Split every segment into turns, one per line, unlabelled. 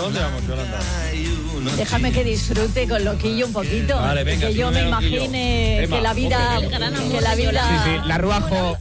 dónde vamos, Yolanda?
Déjame que disfrute con Loquillo un poquito.
Vale, venga.
Que yo me imagine que la vida...
Sí, la ruajo.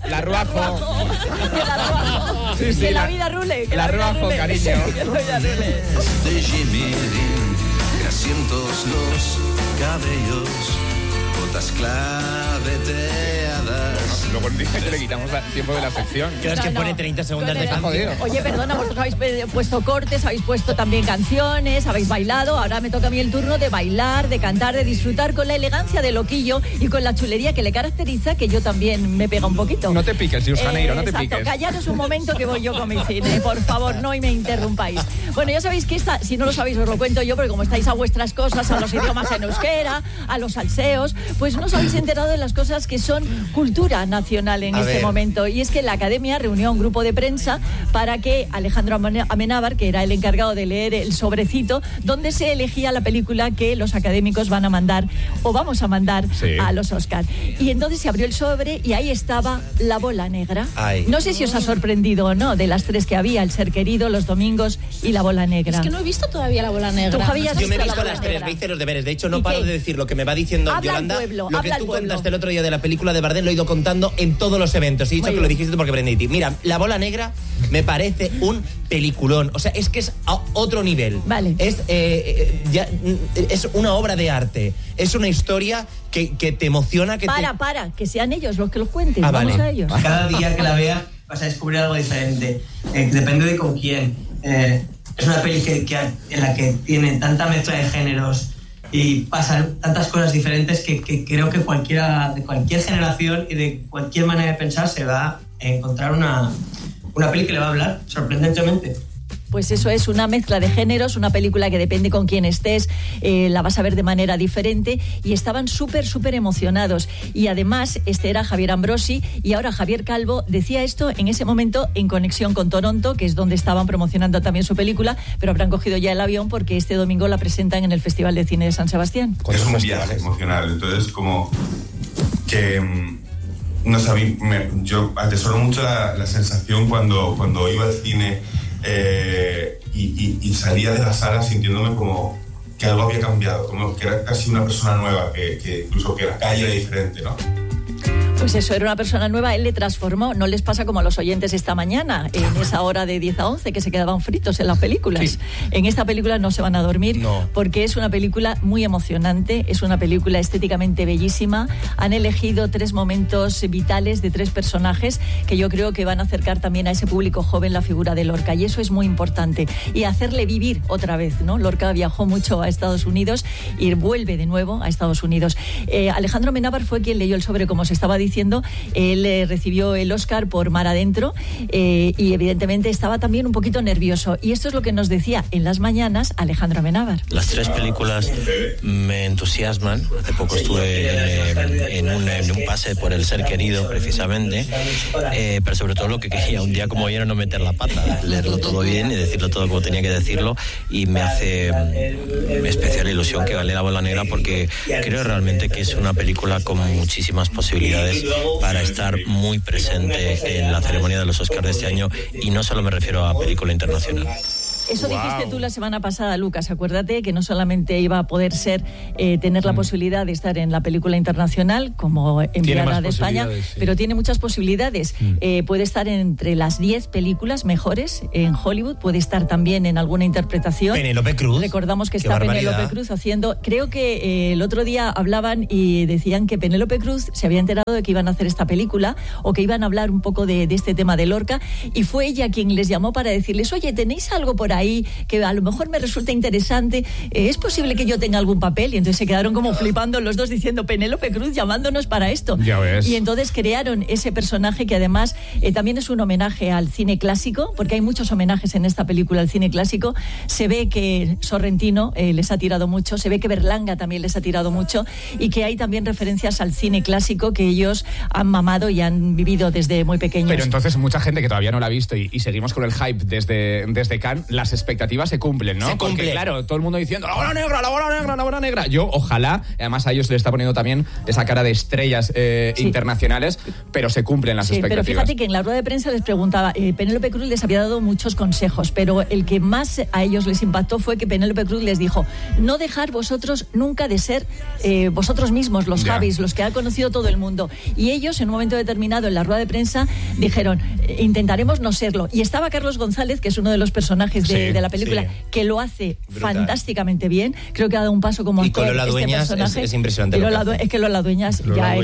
Que la vida rule.
La ruajo, cariño.
Que la vida rule.
De gemir asientos los cabellos, botas claveteadas.
Luego dice que le quitamos el tiempo de la sección.
Creo que pone 30 segundos de canción.
Oye, perdona, vosotros habéis puesto cortes, habéis puesto también canciones, habéis bailado. Ahora me toca a mí el turno de bailar, de cantar, de disfrutar con la elegancia de Loquillo y con la chulería que le caracteriza, que yo también me pega un poquito.
No te piques, Yus Janeiro, no te
exacto,
piques.
Callaros un momento que voy yo con mi cine, por favor, no y me interrumpáis. Bueno, ya sabéis que esta, si no lo sabéis os lo cuento yo, porque como estáis a vuestras cosas, a los idiomas en euskera, a los salseos, pues no os habéis enterado de las cosas que son cultura nacional en este momento. Y es que la Academia reunió a un grupo de prensa para que Alejandro Amenábar, que era el encargado de leer el sobrecito, donde se elegía la película que los académicos van a mandar o vamos a mandar a los Oscar. Y entonces se abrió el sobre y ahí estaba La Bola Negra. No sé si os ha sorprendido o no, de las tres que había, El Ser Querido, Los Domingos y La Bola Negra.
Es que no he visto todavía La Bola Negra.
¿Tú, Javier,
yo me he visto las tres, me hice los deberes. De hecho, no paro de decir lo que me va diciendo Yolanda. Lo que tú contaste el otro día de la película de Bardem lo he ido contando en todos los eventos. He dicho que lo dijiste tú porque aprendí de ti. Mira, La Bola Negra me parece un peliculón. O sea, es que es a otro nivel.
Vale.
Es una obra de arte. Es una historia que te emociona.
Para, que sean ellos los que los cuenten.
Vamos
a ellos.
Cada día que la veas vas a descubrir algo diferente. Depende de con quién. Es una peli en la que tiene tanta mezcla de géneros y pasan tantas cosas diferentes que creo que cualquiera de cualquier generación y de cualquier manera de pensar se va a encontrar una peli que le va a hablar sorprendentemente.
Pues eso es una mezcla de géneros, una película que depende con quién estés, la vas a ver de manera diferente, y estaban súper emocionados. Y además, este era Javier Ambrosi, y ahora Javier Calvo decía esto en ese momento en conexión con Toronto, que es donde estaban promocionando también su película, pero habrán cogido ya el avión porque este domingo la presentan en el Festival de Cine de San Sebastián.
Es un viaje emocional, entonces como que... No sé, yo atesoro mucho la sensación cuando iba al cine y salía de la sala sintiéndome como que algo había cambiado, como que era casi una persona nueva, que incluso que la calle era diferente, ¿no?
Pues eso, era una persona nueva, él le transformó. No les pasa como a los oyentes esta mañana, en esa hora de 10 a 11, que se quedaban fritos en las películas. Sí. En esta película no se van a dormir, porque es una película muy emocionante, es una película estéticamente bellísima. Han elegido 3 momentos vitales de 3 personajes que yo creo que van a acercar también a ese público joven la figura de Lorca, y eso es muy importante. Y hacerle vivir otra vez, ¿no? Lorca viajó mucho a Estados Unidos y vuelve de nuevo a Estados Unidos. Alejandro Amenábar fue quien leyó el sobre, como se estaba diciendo. Él recibió el Oscar por Mar Adentro y evidentemente estaba también un poquito nervioso, y esto es lo que nos decía en las mañanas Alejandro Amenábar.
Las 3 películas me entusiasman. Hace poco estuve en un pase por El Ser Querido, precisamente, pero sobre todo lo que quería un día como hoy era no meter la pata, leerlo todo bien y decirlo todo como tenía que decirlo, y me hace especial ilusión que gane La Bola Negra, porque creo realmente que es una película con muchísimas posibilidades para estar muy presente en la ceremonia de los Oscars de este año, y no solo me refiero a película internacional.
Eso dijiste tú la semana pasada, Lucas. Acuérdate que no solamente iba a poder ser tener la posibilidad de estar en la película internacional como enviada de España, pero tiene muchas posibilidades. Puede estar entre las 10 películas mejores en Hollywood, puede estar también en alguna interpretación.
Penélope Cruz.
Recordamos que está Penélope Cruz haciendo... Creo que el otro día hablaban y decían que Penélope Cruz se había enterado de que iban a hacer esta película o que iban a hablar un poco de este tema de Lorca, y fue ella quien les llamó para decirles: oye, ¿tenéis algo por ahí que a lo mejor me resulta interesante? ¿Es posible que yo tenga algún papel? Y entonces se quedaron como flipando los dos diciendo: Penélope Cruz llamándonos para esto.
Ya ves.
Y entonces crearon ese personaje que además también es un homenaje al cine clásico, porque hay muchos homenajes en esta película al cine clásico. Se ve que Sorrentino les ha tirado mucho, se ve que Berlanga también les ha tirado mucho, y que hay también referencias al cine clásico que ellos han mamado y han vivido desde muy pequeños.
Pero entonces mucha gente que todavía no la ha visto y seguimos con el hype desde Cannes, la las expectativas se cumplen, ¿no?
Se cumple.
Porque, claro, todo el mundo diciendo ¡la bola negra, la bola negra, la bola negra! Yo, ojalá, además a ellos les está poniendo también esa cara de estrellas internacionales, pero se cumplen las expectativas.
Pero fíjate que en la rueda de prensa les preguntaba, Penélope Cruz les había dado muchos consejos, pero el que más a ellos les impactó fue que Penélope Cruz les dijo, no dejar vosotros nunca de ser vosotros mismos, los Javis, los que ha conocido todo el mundo. Y ellos, en un momento determinado, en la rueda de prensa, dijeron, intentaremos no serlo. Y estaba Carlos González, que es uno de los personajes de la película, que lo hace fantásticamente bien. Creo que ha dado un paso como actor.
Y con Lola Dueñas es impresionante.
Es que Lola Dueñas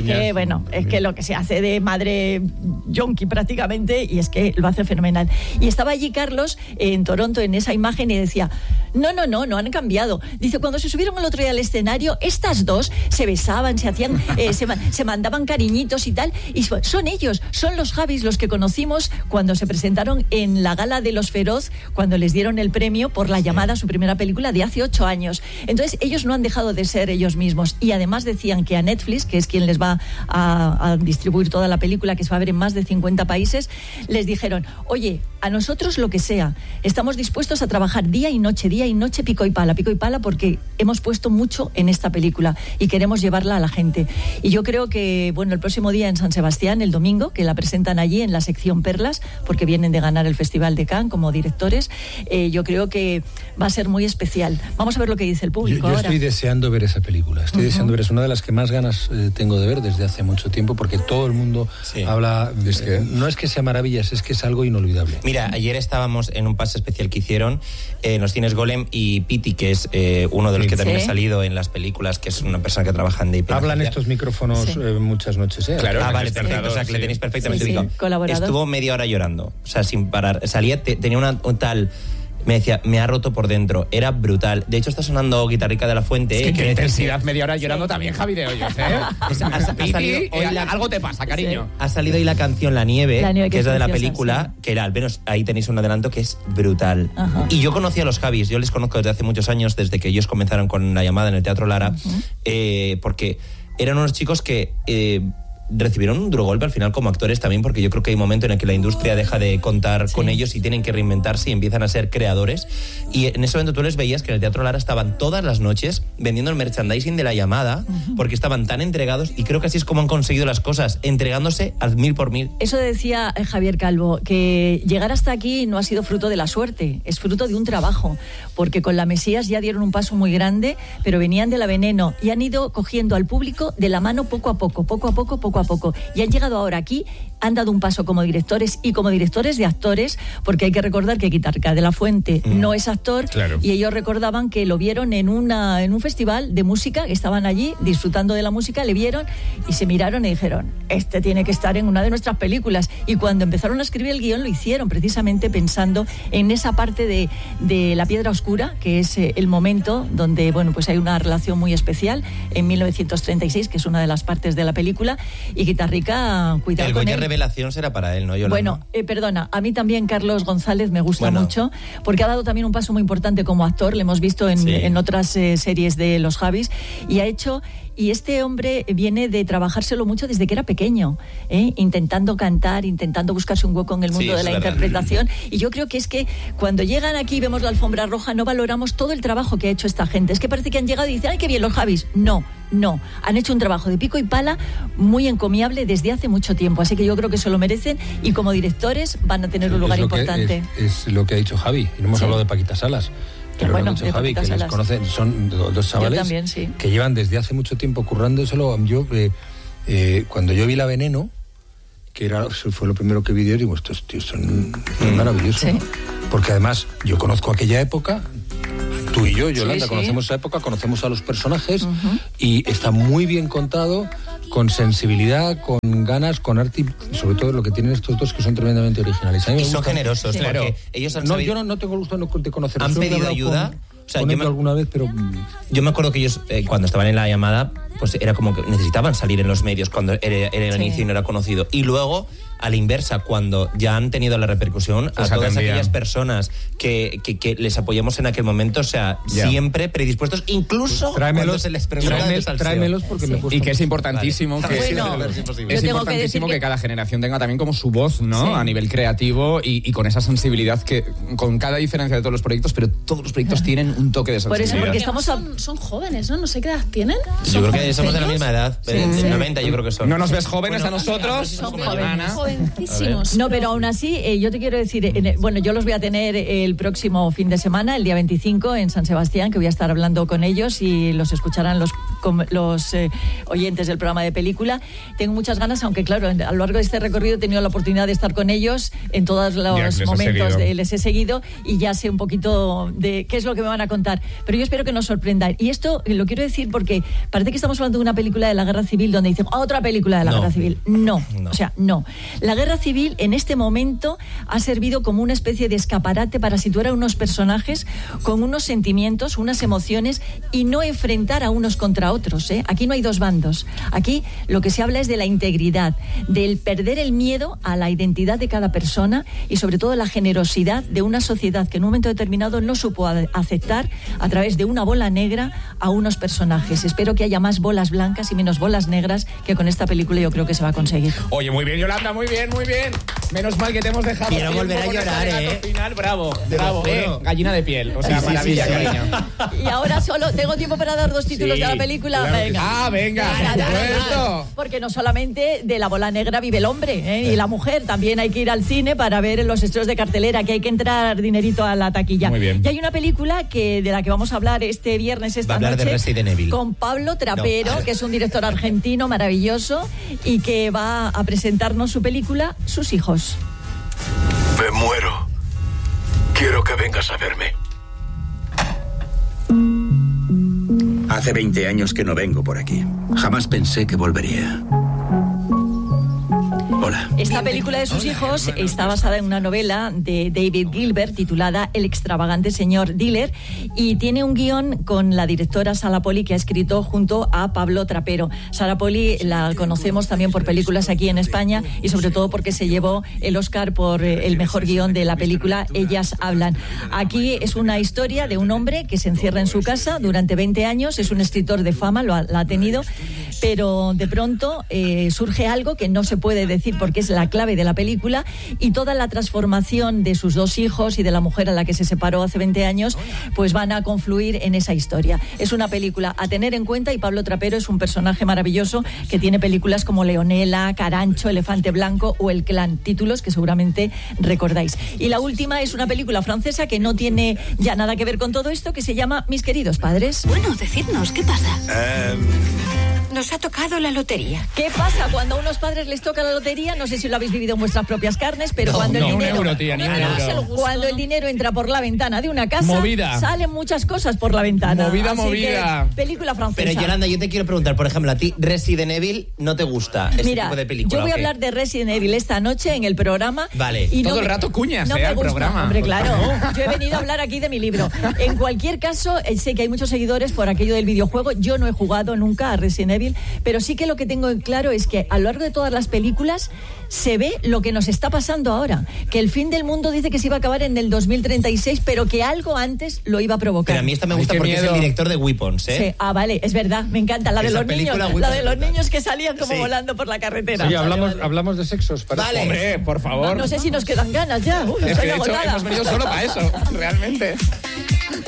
es que lo que se hace de madre yonki prácticamente, y es que lo hace fenomenal. Y estaba allí Carlos en Toronto en esa imagen y decía, no han cambiado. Dice, cuando se subieron el otro día al escenario, estas dos se besaban, se hacían, se mandaban cariñitos y tal, y son ellos, son los Javis los que conocimos cuando se presentaron en la gala de Los Feroz, cuando les dieron el premio por La Llamada, su primera película de hace 8 años. Entonces ellos no han dejado de ser ellos mismos, y además decían que a Netflix, que es quien les va a distribuir toda la película, que se va a ver en más de 50 países, les dijeron, oye, a nosotros lo que sea, estamos dispuestos a trabajar día y noche, pico y pala, porque hemos puesto mucho en esta película y queremos llevarla a la gente. Y yo creo que, el próximo día en San Sebastián, el domingo, que la presentan allí en la sección Perlas, porque vienen de ganar el Festival de Cannes como directores, yo creo que va a ser muy especial. Vamos a ver lo que dice el público ahora.
Yo estoy deseando ver esa película, deseando ver, es una de las que más ganas tengo de ver desde hace mucho tiempo, porque todo el mundo habla, no es que sea maravillas, es que es algo inolvidable.
Mira, ayer estábamos en un pase especial que hicieron en los cines Golem y Piti, que es uno de los que también ha salido en las películas, que es una persona que trabaja en DIP.
Hablan estos micrófonos muchas noches, ¿eh?
Claro, vale, perfecto, o sea, que le tenéis perfectamente ubicado. Estuvo media hora llorando, o sea, sin parar. Salía, tenía un tal... Me decía, me ha roto por dentro. Era brutal. De hecho, está sonando Guitarrica de la Fuente.
Qué intensidad, media hora llorando también, Javi de Hoyos, algo te pasa, cariño.
Ha salido hoy la canción La Nieve, que es la de la película, que al menos ahí tenéis un adelanto que es brutal. Y yo conocí a los Javis, yo les conozco desde hace muchos años, desde que ellos comenzaron con La Llamada en el Teatro Lara, porque eran unos chicos que... recibieron un duro golpe al final como actores también, porque yo creo que hay un momento en el que la industria deja de contar con ellos y tienen que reinventarse y empiezan a ser creadores, y en ese momento tú les veías que en el Teatro Lara estaban todas las noches vendiendo el merchandising de La Llamada, porque estaban tan entregados, y creo que así es como han conseguido las cosas, entregándose al 1000%.
Eso decía Javier Calvo, que llegar hasta aquí no ha sido fruto de la suerte, es fruto de un trabajo, porque con La Mesías ya dieron un paso muy grande, pero venían de La Veneno y han ido cogiendo al público de la mano poco a poco, y han llegado ahora aquí, han dado un paso como directores y como directores de actores, porque hay que recordar que Guitarrica de la Fuente no es actor, y ellos recordaban que lo vieron en un festival de música, que estaban allí disfrutando de la música, le vieron y se miraron y dijeron, este tiene que estar en una de nuestras películas, y cuando empezaron a escribir el guión lo hicieron precisamente pensando en esa parte de La Piedra Oscura, que es el momento donde pues hay una relación muy especial en 1936, que es una de las partes de la película, y Guitarrica, cuidado con él.
El Goya Revelación será para él, ¿no, Yolanda?
Bueno, perdona, a mí también Carlos González me gusta mucho, porque ha dado también un paso muy importante como actor, le hemos visto en otras series de los Javis, y ha hecho... Y este hombre viene de trabajárselo mucho desde que era pequeño, intentando cantar, intentando buscarse un hueco en el mundo de la interpretación. Y yo creo que es que cuando llegan aquí, vemos la alfombra roja, no valoramos todo el trabajo que ha hecho esta gente. Es que parece que han llegado y dicen, ¡ay, qué bien los Javis! No. Han hecho un trabajo de pico y pala muy encomiable desde hace mucho tiempo. Así que yo creo que se lo merecen, y como directores van a tener un lugar importante.
Es lo que ha dicho Javi. Y no hemos hablado de Paquita Salas. Pero bueno, dicho Javi, que les conocen, son dos chavales
también,
que llevan desde hace mucho tiempo currándoselo. Yo, cuando yo vi La Veneno, que fue lo primero que vi, digo, estos tíos son maravillosos. Porque además, yo conozco aquella época, tú y yo, Yolanda, conocemos esa época, conocemos a los personajes, y está muy bien contado, con sensibilidad, con ganas, con arte, y sobre todo lo que tienen estos dos, que son tremendamente originales.
Y son generosos, claro. Ellos han
yo no tengo gusto de conocer.
¿Han pedido ayuda?
Yo alguna vez, pero...
Yo me acuerdo que ellos, cuando estaban en La Llamada, pues era como que necesitaban salir en los medios cuando era el inicio y no era conocido. Y luego a la inversa, cuando ya han tenido la repercusión, pues a todas aquellas personas que les apoyamos en aquel momento, o sea, siempre predispuestos, incluso cuando se les pregunta de salseo.
Tráemelos porque me gusta.
Y que es importantísimo, que cada generación tenga también como su voz, ¿no? A nivel creativo y con esa sensibilidad que, con cada diferencia de todos los proyectos, pero todos los proyectos tienen un toque de sensibilidad.
Por eso,
porque son jóvenes, ¿no? No sé qué edad tienen.
Yo creo que somos de la misma edad, de 90 yo creo que son.
¿No nos ves jóvenes a nosotros?
Son jovencísimos.
No, pero aún así, yo te quiero decir, bueno, yo los voy a tener el próximo fin de semana, el día 25, en San Sebastián, que voy a estar hablando con ellos y los escucharán los oyentes del programa de película. Tengo muchas ganas, aunque claro, a lo largo de este recorrido he tenido la oportunidad de estar con ellos en todos los momentos, les he seguido y ya sé un poquito de qué es lo que me van a contar. Pero yo espero que nos sorprendan. Y esto lo quiero decir porque parece que estamos hablando de una película de la Guerra Civil donde dicen, otra película de la Guerra Civil. No. O sea, no. La Guerra Civil en este momento ha servido como una especie de escaparate para situar a unos personajes con unos sentimientos, unas emociones y no enfrentar a unos contra otros. Aquí no hay dos bandos. Aquí lo que se habla es de la integridad, del perder el miedo a la identidad de cada persona y sobre todo la generosidad de una sociedad que en un momento determinado no supo aceptar a través de una bola negra a unos personajes. Espero que haya más bolas blancas y menos bolas negras, que con esta película yo creo que se va a conseguir.
Oye, muy bien, Yolanda, muy bien. Menos mal que te hemos dejado.
Quiero volver a llorar,
final, bravo. Gallina de piel, o sea, maravilla, cariño.
Y ahora solo tengo tiempo para dar 2 títulos de la película.
Claro. Venga.
Porque no solamente de la bola negra vive el hombre y la mujer, también hay que ir al cine para ver los estrenos de cartelera, que hay que entrar dinerito a la taquilla.
Muy bien.
Y hay una película de la que vamos a hablar este viernes, esta noche,
de Resident Evil,
con Pablo Trapero, que es un director argentino maravilloso y que va a presentarnos su película Sus hijos.
Me muero. Quiero que vengas a verme. Hace 20 años que no vengo por aquí. Jamás pensé que volvería. Hola.
Esta película de Sus hijos está basada en una novela de David Gilbert titulada El extravagante señor Diller y tiene un guión con la directora Sara Poli, que ha escrito junto a Pablo Trapero. Sara Poli la conocemos también por películas aquí en España y sobre todo porque se llevó el Oscar por el mejor guión de la película Ellas hablan. Aquí es una historia de un hombre que se encierra en su casa durante 20 años, es un escritor de fama, la ha tenido, pero de pronto surge algo que no se puede decir porque es la clave de la película, y toda la transformación de sus 2 hijos y de la mujer a la que se separó hace 20 años pues van a confluir en esa historia. Es una película a tener en cuenta y Pablo Trapero es un personaje maravilloso que tiene películas como Leonela, Carancho, Elefante Blanco o El Clan, títulos que seguramente recordáis. Y la última es una película francesa que no tiene ya nada que ver con todo esto, que se llama Mis queridos padres.
Bueno, decidnos, ¿qué pasa? Nos ha tocado la lotería.
¿Qué pasa cuando a unos padres les toca la lotería? No sé si lo habéis vivido en vuestras propias carnes, pero cuando el dinero, cuando el dinero entra por la ventana de una casa, salen muchas cosas por la ventana.
Movida.
Película francesa.
Pero Yolanda, yo te quiero preguntar, por ejemplo, a ti Resident Evil no te gusta este tipo de película.
Yo voy a hablar de Resident Evil esta noche en el programa.
Vale.
Y
todo el rato cuñas
al
programa.
Hombre, claro. Yo he venido a hablar aquí de mi libro. En cualquier caso, sé que hay muchos seguidores por aquello del videojuego. Yo no he jugado nunca a Resident Evil, pero sí que lo que tengo en claro es que a lo largo de todas las películas se ve lo que nos está pasando ahora, que el fin del mundo dice que se iba a acabar en el 2036, pero que algo antes lo iba a provocar.
Pero a mí esta me gusta porque es el director de Weapons,
Sí. Vale, es verdad, me encanta la de los niños, la de los niños que salían como volando por la carretera.
Sí, hablamos de sexos.
Vale.
Hombre, por favor.
No sé si nos quedan ganas ya.
Es que de hecho hemos venido solo para eso, realmente.